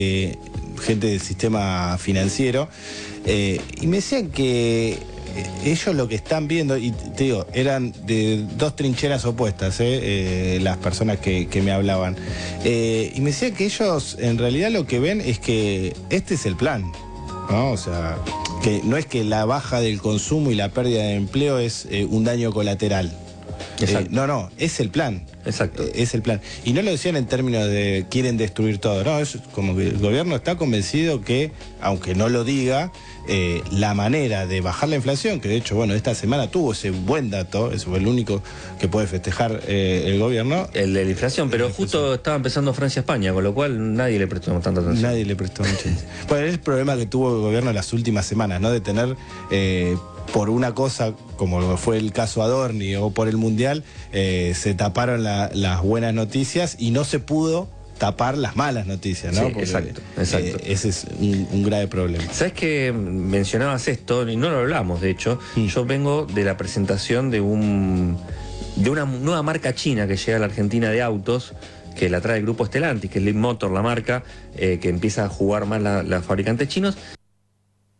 gente del sistema financiero, y me decían que ellos lo que están viendo, y te digo, eran de dos trincheras opuestas, las personas que me hablaban, y me decían que ellos en realidad lo que ven es que este es el plan, ¿no? O sea, que no es que la baja del consumo y la pérdida de empleo es un daño colateral. No, es el plan. Exacto. Es el plan. Y no lo decían en términos de quieren destruir todo, no, es como que el gobierno está convencido que, aunque no lo diga, la manera de bajar la inflación, que de hecho, bueno, esta semana tuvo ese buen dato, eso fue el único que puede festejar el gobierno. El de la inflación, pero justo estaba empezando Francia-España, con lo cual nadie le prestó tanta atención. Nadie le prestó mucha atención. Bueno, es el problema que tuvo el gobierno en las últimas semanas, ¿no? De tener... por una cosa, como fue el caso Adorni o por el Mundial, se taparon las buenas noticias y no se pudo tapar las malas noticias, ¿no? Sí, exacto. Ese es un grave problema. ¿Sabes que mencionabas esto? Y no lo hablamos, de hecho. Yo vengo de la presentación de una nueva marca china que llega a la Argentina de autos, que la trae el grupo Stellantis, que es Leapmotor, la marca, que empieza a jugar más los fabricantes chinos.